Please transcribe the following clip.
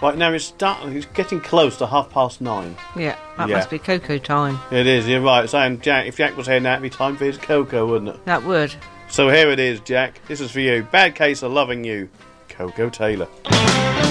Right, now it's getting close to 9:30. Yeah, that must be cocoa time. It is, you're right. Saying Jack, if Jack was here now, it'd be time for his cocoa, wouldn't it? That would. So here it is, Jack. This is for you. Bad Case of Loving You, Coco Taylor.